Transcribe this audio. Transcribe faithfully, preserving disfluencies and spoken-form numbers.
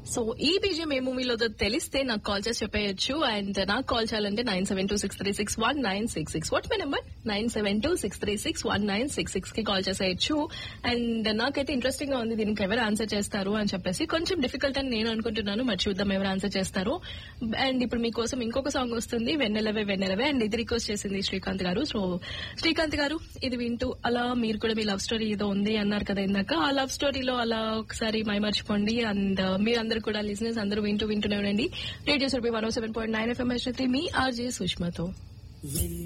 So ఈ BGM ఏ మూవీలో తెలిస్తే నాకు కాల్ చేసి చెప్పేయచ్చు. అండ్ నాకు కాల్ చేయాలంటే nine seven two six three six one nine six six what my number nine seven two six three six one nine six six కి call చేసేయచ్చు. And నాకైతే ఇంట్రెస్టింగ్ గా ఉంది దీనికి ఎవరు ఆన్సర్ చేస్తారు అని చెప్పేసి. కొంచెం డిఫికల్ట్ అని నేను అనుకుంటున్నాను, మరి చూద్దాం ఎవరు ఆన్సర్ చేస్తారు. అండ్ ఇప్పుడు మీకోసం ఇంకొక సాంగ్ వస్తుంది, వెన్నెలవే వెన్నెలవే. అండ్ ఇది రిక్వెస్ట్ చేసింది శ్రీకాంత్ గారు. సో శ్రీకాంత్ గారు ఇది వింటూ అలా మీరు కూడా మీ లవ్ స్టోరీ ఏదో ఉంది అన్నారు కదా ఇందాక, ఆ లవ్ స్టోరీలో అలా ఒకసారి మైమర్చిపోండి. అండ్ మీరందరూ కూడా లిజనర్స్ అందరూ వింటూ వింటూనే ఉండండి రేడియో సురభి వన్ ఓ సెవెన్ పాయింట్ నైన్ ఎఫ్ఎం మీ ఆర్జే సుష్మతో.